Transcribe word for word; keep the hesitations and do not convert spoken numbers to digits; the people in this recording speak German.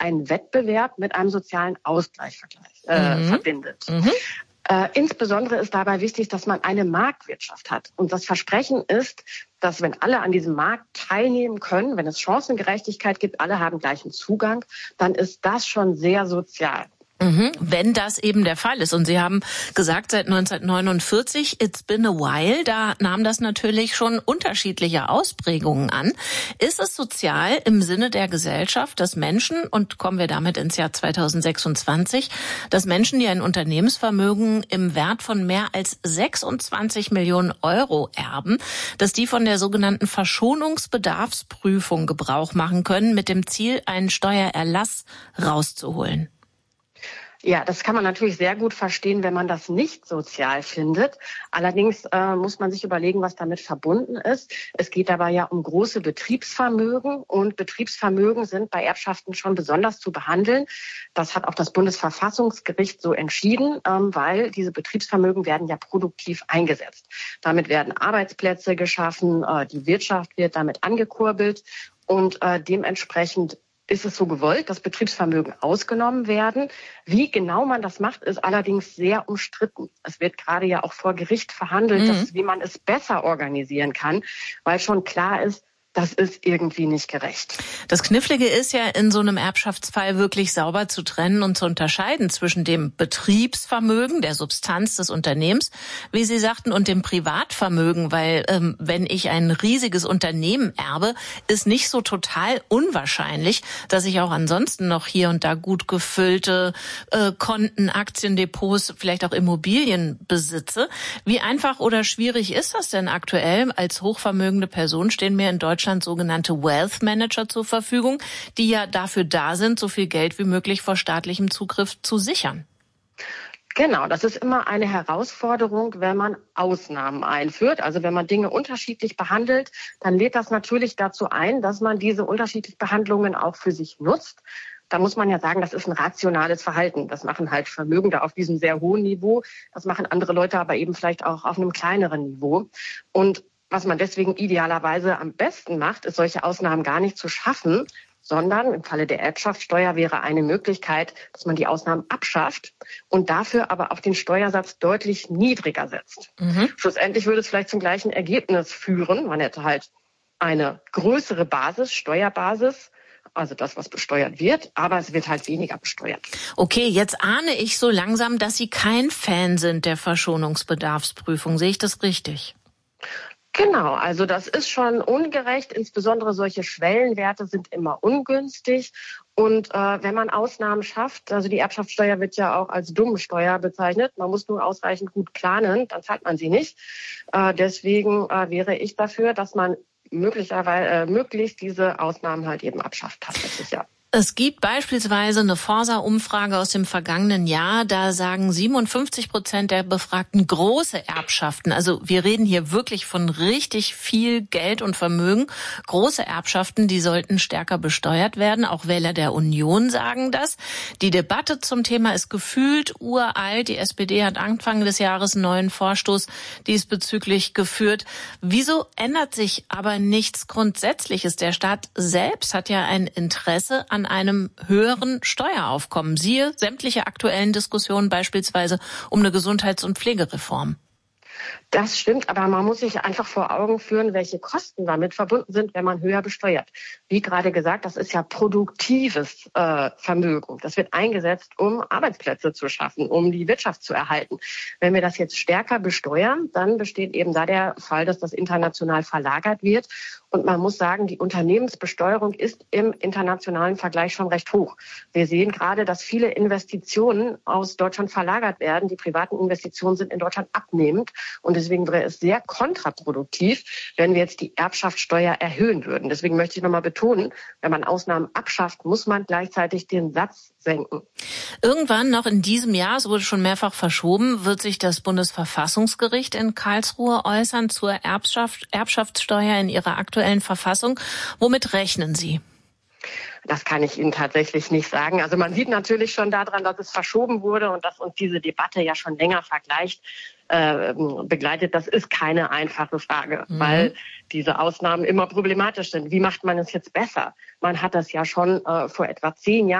einen Wettbewerb mit einem sozialen Ausgleich vergleicht, äh, mhm. verbindet. Mhm. Äh, insbesondere ist dabei wichtig, dass man eine Marktwirtschaft hat. Und das Versprechen ist, dass wenn alle an diesem Markt teilnehmen können, wenn es Chancengerechtigkeit gibt, alle haben gleichen Zugang, dann ist das schon sehr sozial. Mhm, wenn das eben der Fall ist. Und Sie haben gesagt, seit neunzehnhundertneunundvierzig, it's been a while, da nahm das natürlich schon unterschiedliche Ausprägungen an. Ist es sozial im Sinne der Gesellschaft, dass Menschen, und kommen wir damit ins Jahr zweitausendsechsundzwanzig, dass Menschen, die ein Unternehmensvermögen im Wert von mehr als sechsundzwanzig Millionen Euro erben, dass die von der sogenannten Verschonungsbedarfsprüfung Gebrauch machen können, mit dem Ziel, einen Steuererlass rauszuholen? Ja, das kann man natürlich sehr gut verstehen, wenn man das nicht sozial findet. Allerdings äh, muss man sich überlegen, was damit verbunden ist. Es geht dabei ja um große Betriebsvermögen und Betriebsvermögen sind bei Erbschaften schon besonders zu behandeln. Das hat auch das Bundesverfassungsgericht so entschieden, ähm, weil diese Betriebsvermögen werden ja produktiv eingesetzt. Damit werden Arbeitsplätze geschaffen, äh, die Wirtschaft wird damit angekurbelt und äh, dementsprechend ist es so gewollt, dass Betriebsvermögen ausgenommen werden. Wie genau man das macht, ist allerdings sehr umstritten. Es wird gerade ja auch vor Gericht verhandelt, mhm. dass, wie man es besser organisieren kann, weil schon klar ist, das ist irgendwie nicht gerecht. Das Knifflige ist ja, in so einem Erbschaftsfall wirklich sauber zu trennen und zu unterscheiden zwischen dem Betriebsvermögen, der Substanz des Unternehmens, wie Sie sagten, und dem Privatvermögen, weil ähm, wenn ich ein riesiges Unternehmen erbe, ist nicht so total unwahrscheinlich, dass ich auch ansonsten noch hier und da gut gefüllte äh, Konten, Aktiendepots, vielleicht auch Immobilien besitze. Wie einfach oder schwierig ist das denn aktuell? Als hochvermögende Person stehen mir in Deutschland sogenannte Wealth Manager zur Verfügung, die ja dafür da sind, so viel Geld wie möglich vor staatlichem Zugriff zu sichern. Genau, das ist immer eine Herausforderung, wenn man Ausnahmen einführt. Also wenn man Dinge unterschiedlich behandelt, dann lädt das natürlich dazu ein, dass man diese unterschiedlichen Behandlungen auch für sich nutzt. Da muss man ja sagen, das ist ein rationales Verhalten. Das machen halt Vermögende auf diesem sehr hohen Niveau. Das machen andere Leute aber eben vielleicht auch auf einem kleineren Niveau. Und was man deswegen idealerweise am besten macht, ist, solche Ausnahmen gar nicht zu schaffen, sondern im Falle der Erbschaftssteuer wäre eine Möglichkeit, dass man die Ausnahmen abschafft und dafür aber auch den Steuersatz deutlich niedriger setzt. Mhm. Schlussendlich würde es vielleicht zum gleichen Ergebnis führen. Man hätte halt eine größere Basis, Steuerbasis, also das, was besteuert wird, aber es wird halt weniger besteuert. Okay, jetzt ahne ich so langsam, dass Sie kein Fan sind der Verschonungsbedarfsprüfung. Sehe ich das richtig? Genau, also das ist schon ungerecht. Insbesondere solche Schwellenwerte sind immer ungünstig. Und äh, wenn man Ausnahmen schafft, also die Erbschaftssteuer wird ja auch als Dummsteuer bezeichnet, man muss nur ausreichend gut planen, dann zahlt man sie nicht. Äh, deswegen äh, wäre ich dafür, dass man möglicherweise äh, möglichst diese Ausnahmen halt eben abschafft tatsächlich, ja. Es gibt beispielsweise eine Forsa-Umfrage aus dem vergangenen Jahr, da sagen siebenundfünfzig Prozent der Befragten große Erbschaften. Also wir reden hier wirklich von richtig viel Geld und Vermögen. Große Erbschaften, die sollten stärker besteuert werden. Auch Wähler der Union sagen das. Die Debatte zum Thema ist gefühlt uralt. Die S P D hat Anfang des Jahres einen neuen Vorstoß diesbezüglich geführt. Wieso ändert sich aber nichts Grundsätzliches? Der Staat selbst hat ja ein Interesse an einem höheren Steueraufkommen. Siehe sämtliche aktuellen Diskussionen beispielsweise um eine Gesundheits- und Pflegereform. Das stimmt, aber man muss sich einfach vor Augen führen, welche Kosten damit verbunden sind, wenn man höher besteuert. Wie gerade gesagt, das ist ja produktives äh, Vermögen. Das wird eingesetzt, um Arbeitsplätze zu schaffen, um die Wirtschaft zu erhalten. Wenn wir das jetzt stärker besteuern, dann besteht eben da der Fall, dass das international verlagert wird. Und man muss sagen, die Unternehmensbesteuerung ist im internationalen Vergleich schon recht hoch. Wir sehen gerade, dass viele Investitionen aus Deutschland verlagert werden. Die privaten Investitionen sind in Deutschland abnehmend. Und deswegen wäre es sehr kontraproduktiv, wenn wir jetzt die Erbschaftssteuer erhöhen würden. Deswegen möchte ich nochmal betonen, wenn man Ausnahmen abschafft, muss man gleichzeitig den Satz senken. Irgendwann noch in diesem Jahr, es wurde schon mehrfach verschoben, wird sich das Bundesverfassungsgericht in Karlsruhe äußern zur Erbschaft, Erbschaftssteuer in ihrer aktuellen Verfassung. Womit rechnen Sie? Das kann ich Ihnen tatsächlich nicht sagen. Also man sieht natürlich schon daran, dass es verschoben wurde und dass uns diese Debatte ja schon länger vergleicht, äh, begleitet. Das ist keine einfache Frage, mhm. weil diese Ausnahmen immer problematisch sind. Wie macht man es jetzt besser? Man hat das ja schon äh, vor etwa zehn Jahren